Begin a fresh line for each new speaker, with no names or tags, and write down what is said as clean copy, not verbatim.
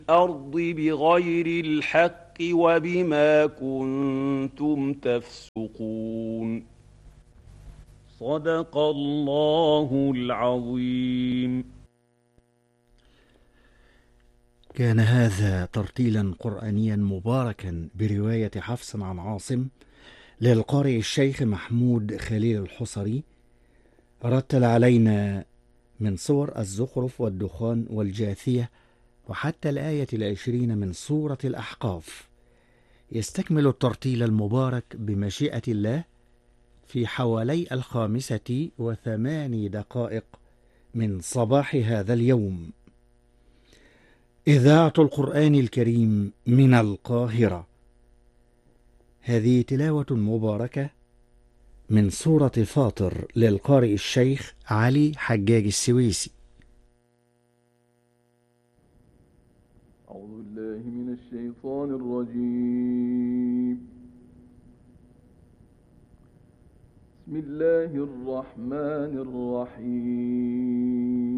الأرض بغير الحق وبما كنتم تفسقون. صدق الله العظيم.
كان هذا ترتيلا قرآنيا مباركا برواية حفص عن عاصم للقارئ الشيخ محمود خليل الحصري. رتل علينا من صور الزخرف والدخان والجاثية وحتى الآية 20 من سورة الأحقاف. يستكمل الترتيل المبارك بمشيئة الله في حوالي 5:08 من صباح هذا اليوم. إذاعة القرآن الكريم من القاهرة. هذه تلاوة مباركة من سورة فاطر للقارئ الشيخ علي حجاج السويسي.
أعوذ بالله من الشيطان الرجيم. بسم الله الرحمن الرحيم.